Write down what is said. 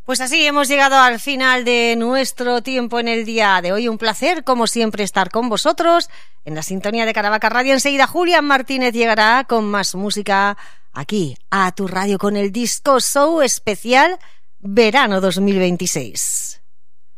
Pues así hemos llegado al final de nuestro tiempo en el día de hoy. Un placer, como siempre, estar con vosotros en la sintonía de Caravaca Radio. Enseguida Julián Martínez llegará con más música aquí a tu radio con el Disco Show especial Verano 2026.